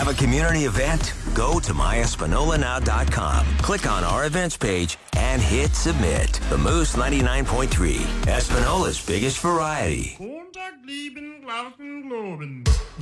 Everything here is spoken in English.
Have a community event? Go to myespinolanow.com. Click on our events page and hit submit. The Moose 99.3, Espinola's biggest variety. Kontakt lieben, Glauben, Globen.